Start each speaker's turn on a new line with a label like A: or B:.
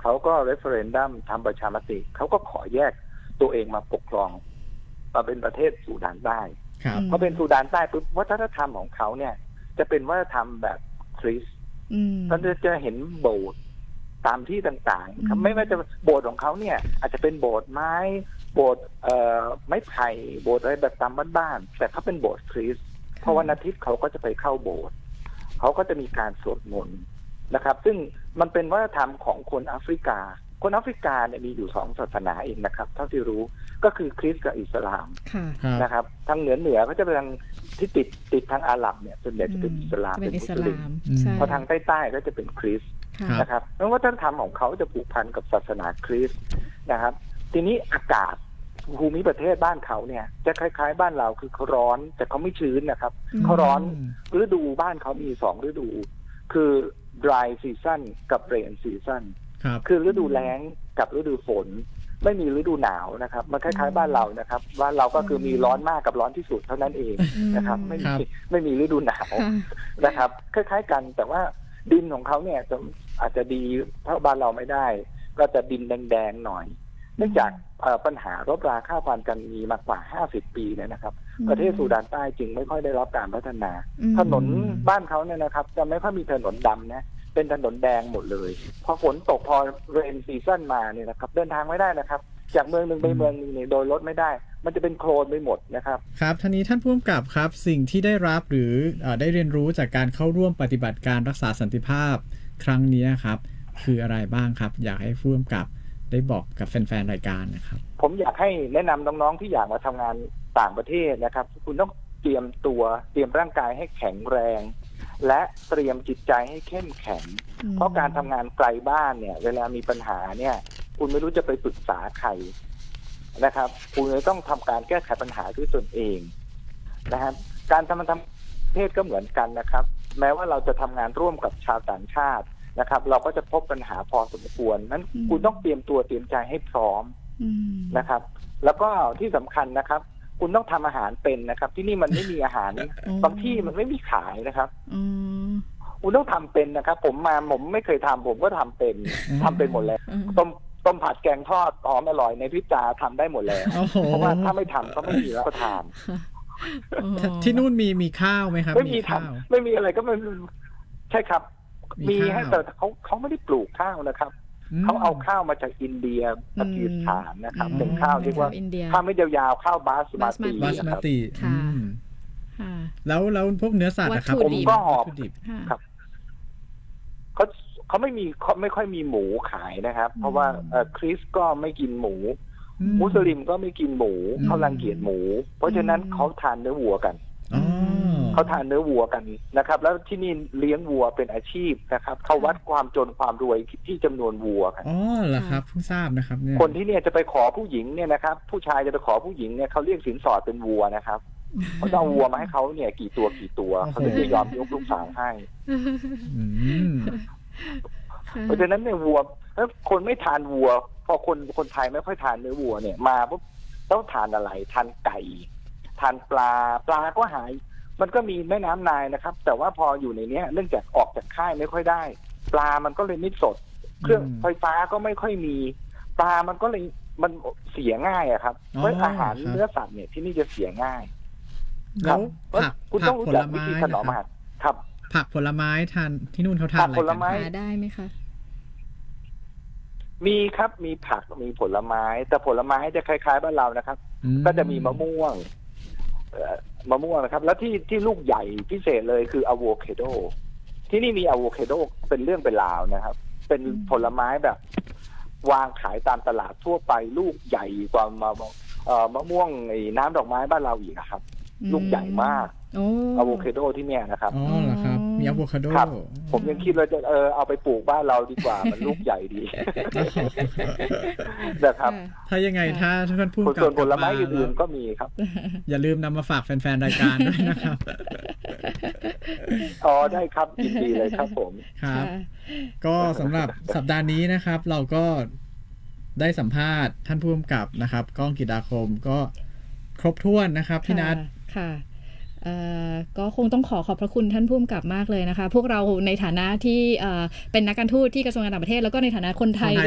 A: เขาก็เรฟเฟอเรนดัมทำประชามติเขาก็ขอแยกตัวเองมาปกครองมาเป็นประเทศซูดานใต้พอเป็นซูดานใต้ปุ๊บวัฒนธรรมของเขาเนี่ยจะเป็นวัฒนธรรมแบบคริสต์ก็จะเห็นโบสถ์ตามที่ต่างๆไม่ว่าจะโบสถ์ของเขาเนี่ยอาจจะเป็นโบสถ์ไม้โบสถ์ไม้ไผ่โบสถ์อะไรแบบตามบ้านๆแต่เขาเป็นโบสถ์คริสต์เพราะวันอาทิตย์เขาก็จะไปเข้าโบสถ์เขาก็จะมีการสวดมนต์นะครับซึ่งมันเป็นวัฒนธรรมของคนแอฟริกาเนี่ยมีอยู่2ศาสนาเองนะครับเท่าที่รู้ก็คือคริสต์กับอิสลามนะครับทางเหนือก็จะเป็นทางที่ติดทางอาหรับเนี่ยส่วนใหญ่จะเป็นอิสลามเป็นมุสลิมพอทางใต้ๆก็จะเป็นคริสต์นะครับเพราะว่าวัฒนธรรมของเขาจะผูกพันกับศาสนาคริสต์นะครับทีนี้อากาศภูมิประเทศบ้านเขาเนี่ยจะคล้ายๆบ้านเราคือเขาร้อนแต่เขาไม่ชื้นนะครับเขาร้อนฤดูบ้านเขามี2ฤดูคือ dry season กับ rain season คือฤดูแล้งกับฤดูฝนไม่มีฤดูหนาวนะครับมันคล้ายๆบ้านเรานะครับบ้านเราก็คือมีร้อนมากกับร้อนที่สุดเท่านั้นเองนะครับไม่มีฤดูหนาวนะครับคล้ายๆกันแต่ว่าดินของเขาเนี่ยอาจจะดีเท่าบ้านเราไม่ได้ก็จะดินแดงๆหน่อยเนื่องจากปัญหารบราฆ่าฟันกันมีมากว่า50ปีเนี่ยนะครับประเทศซูดานใต้จึงไม่ค่อยได้รับการพัฒนาถนนบ้านเขาเนี่ยนะครับจะไม่ค่อยมีถนนดำนะเป็นถนนแดงหมดเลยพอฝนตกพอเรนซีซั่นมาเนี่ยนะครับเดินทางไม่ได้นะครับจากเมืองนึงไปเมืองนึงเนี่ยโดยรถไม่ได้มันจะเป็นโคลนไปหมดนะครับ
B: ครับท่านนี้ท่านผู้กำกับครับสิ่งที่ได้รับหรือได้เรียนรู้จากการเข้าร่วมปฏิบัติการรักษาสันติภาพครั้งนี้ครับคืออะไรบ้างครับอยากให้ผู้กำกับได้บอกกับแฟนๆรายการนะครับ
A: ผมอยากให้แนะนำน้องๆที่อยากมาทำงานต่างประเทศนะครับคุณต้องเตรียมร่างกายให้แข็งแรงและเตรียมจิตใจให้เข้มแข็งเพราะการทำงานไกลบ้านเนี่ยเวลามีปัญหาเนี่ยคุณไม่รู้จะไปปรึกษาใครนะครับคุณเลยต้องทำการแก้ไขปัญหาด้วยตนเองนะครับการทำประเทศก็เหมือนกันนะครับแม้ว่าเราจะทำงานร่วมกับชาวต่างชาตินะครับเราก็จะพบปัญหาพอสมควรนั้นคุณต้องเตรียมตัวเตรียมใจให้พร้อมนะครับแล้วก็ที่สำคัญนะครับคุณต้องทำอาหารเป็นนะครับที่นี่มันไม่มีอาหารบางที่มันไม่มีขายนะครับคุณต้องทำเป็นนะครับผมไม่เคยทำผมก็ทำเป็นหมดแล้วต้มผัดแกงทอดหอมอร่อยในพริบตาทำได้หมดแล้วเพราะว่าถ้าไม่ทำก็ไม่มีรับประทาน
B: ที่นู่นมีข้าวไหมครับ
A: ไม่มีทำไม่มีอะไรก็ไม่ใช่ครับมีให้แต่เขาไม่ได้ปลูกข้าวนะครับเขาเอาข้าวมาจากอินเดียปากีสถานนะครับเป็นข้าวเรียกว่าข้าวไม่ยาวๆข้าวบาสมา
B: ติแล้วพวกเนื้อสัตว์นะครับ
A: ผมก็หอบครับเขาไม่ค่อยมีหมูขายนะครับเพราะว่าคริสก็ไม่กินหมูมุสลิมก็ไม่กินหมูเขารังเกียจหมูเพราะฉะนั้นเขาทานเนื้อวัวกันนะครับแล้วที่นี่เลี้ยงวัวเป็นอาชีพนะครับเขาวัดความจนความรวยที่จำนวนวัวกัน
B: เหรอครับเพิ่งทราบนะครับเนี่ย
A: คนที่เนี่ยจะไปขอผู้หญิงเนี่ยนะครับผู้ชายจะไปขอผู้หญิงเนี่ยเขาเรียกสินสอดเป็นวัวนะครับเขาจะเอาวัวมาให้เขาเนี่ยกี่ตัวเขาถึงจะยอมยกลูกสาวให้เพราะฉะนั้นเนี่ยวัวถ้าคนไม่ทานวัวพอคนไทยไม่ค่อยทานเนื้อวัวเนี่ยมาปุ๊บต้องทานอะไรทานไก่ทานปลาก็หายมันก็มีแม่น้ำนายนะครับแต่ว่าพออยู่ในนี้เนื่องจากออกจากค่ายไม่ค่อยได้ปลามันก็เลยไม่สดเครื่องไฟฟ้าก็ไม่ค่อยมีปลามันก็เลยมันเสียง่ายอะครับเพราะอาหารเนื้อสัตว์เนี่ยที่นี่จะเสียง่าย
B: แล้ว
A: คุณต้องรู้จักวิธีถนอมอาหารครับ
B: ผักผลไม้ทานที่นู่นเขาทานอะไรกัน
C: ได้ไหมคะ
A: มีครับมีผักมีผลไม้แต่ผลไม้จะคล้ายๆบ้านเรานะครับก็จะมีมะม่วงนะครับแล้วที่ลูกใหญ่พิเศษเลยคืออะโวคาโดที่นี่มีอะโวคาโดเป็นเรื่องเป็นราวนะครับเป็นผลไม้แบบวางขายตามตลาดทั่วไปลูกใหญ่กว่ามะม่วงน้ำดอกไม้บ้านเราอีกนะครับลูกใหญ่มากอะโวคาโดที่เนี่ยนะครับ
B: เหรอครับมีอะโวคาโด
A: ผมยังคิดว่าจะเอาไปปลูกบ้านเราดีกว่ามันลูกใหญ่ดีนะครับ
B: ถ้ายังไงถ้าท่านผู้กำกับ
A: ส่วนผลไม้อื่นๆก็มีครับ
B: อย่าลืมนำมาฝากแฟนๆรายการด้วยนะครับ
A: ได้ครับยินดีเลยครับผม
B: ครับก็สำหรับสัปดาห์นี้นะครับเราก็ได้สัมภาษณ์ท่านผู้กำกับนะครับก้องกิตติคมก็ครบถ้วนนะครับพี่นัท
C: ค่ะก็คงต้องขอบพระคุณท่านผู้กำกับมากเลยนะคะพวกเราในฐานะที่เป็นนักการทูตที่กระทรวงการต่างประเทศแล้วก็ในฐานะคนไทย